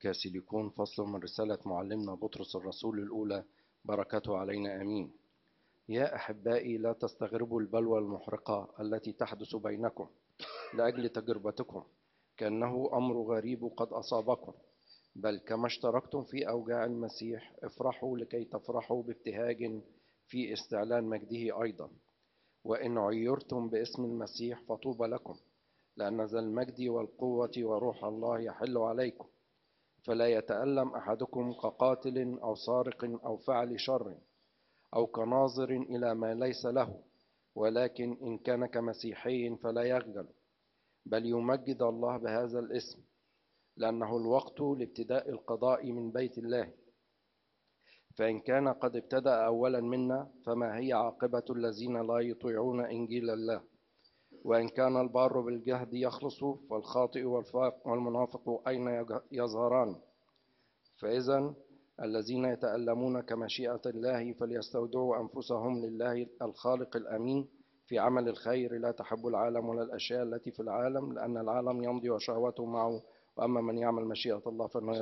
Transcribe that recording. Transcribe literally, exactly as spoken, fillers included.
كاسيليكون فصل من رسالة معلمنا بطرس الرسول الأولى، بركته علينا آمين. يا أحبائي، لا تستغربوا البلوى المحرقة التي تحدث بينكم لأجل تجربتكم كأنه أمر غريب قد أصابكم، بل كما اشتركتم في أوجاع المسيح افرحوا لكي تفرحوا بابتهاج في استعلان مجده أيضا. وإن عيرتم باسم المسيح فطوبى لكم، لأن ذا المجد والقوة وروح الله يحل عليكم. فلا يتألم أحدكم كقاتل أو سارق أو فاعل شر أو كناظر إلى ما ليس له، ولكن إن كان كمسيحي فلا يخجل، بل يمجد الله بهذا الاسم، لأنه الوقت لابتداء القضاء من بيت الله. فإن كان قد ابتدأ أولا منا، فما هي عاقبة الذين لا يطيعون إنجيل الله؟ وإن كان البار بالجهد يخلص، فالخاطئ والمنافق أين يظهران؟ فإذا الذين يتألمون كمشيئة الله فليستودعوا أنفسهم لله الخالق الأمين في عمل الخير، لا تحب العالم ولا الأشياء التي في العالم، لأن العالم يمضي وشهوته معه، وأما من يعمل مشيئة الله فإنه